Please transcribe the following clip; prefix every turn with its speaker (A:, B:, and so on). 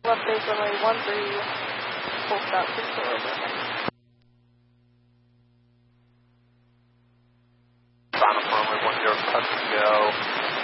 A: left base runway 13, full stop, 6 over.
B: Final runway 10, touch and go.